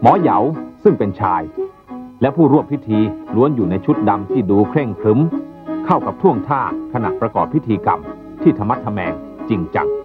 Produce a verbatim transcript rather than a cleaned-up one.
อเหยาซึ่งเป็นชายและผู้ร่วมพิธีล้วนอยู่ในชุดดำที่ดูเคร่งครึ้มเข้ากับท่วงท่าขณะประกอบพิธีกรรมที่ธรรมะทแมงจริงจัง